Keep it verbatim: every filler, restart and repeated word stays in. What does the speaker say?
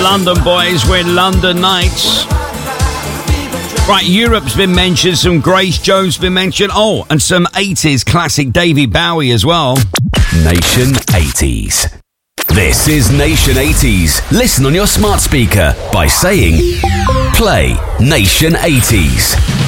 London boys with London Nights. Right, Europe's been mentioned, some Grace Jones been mentioned. Oh, and some eighties classic David Bowie as well. Nation eighties. This is Nation eighties. Listen on your smart speaker by saying, play Nation eighties.